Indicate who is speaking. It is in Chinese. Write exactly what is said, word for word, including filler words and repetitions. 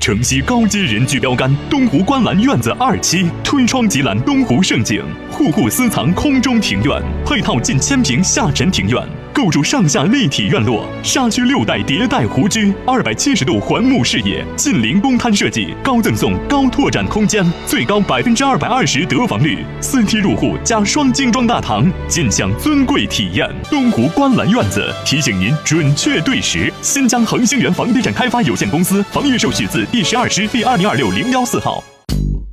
Speaker 1: 城西高阶人居标杆东湖观澜院子二期，推窗即览东湖胜景，户户私藏空中庭院，配套近千平下沉庭院，构筑上下立体院落，沙区六代迭代湖居，二百七十度环幕视野，近邻公摊设计，高赠送高拓展空间，最高百分之二百二十得房率，四梯入户加双精装大堂，尽享尊贵体验。东湖观澜院子提醒您准确对时。新疆恒星源房地产开发有限公司房业手续字第十二师第二零二六零幺四号。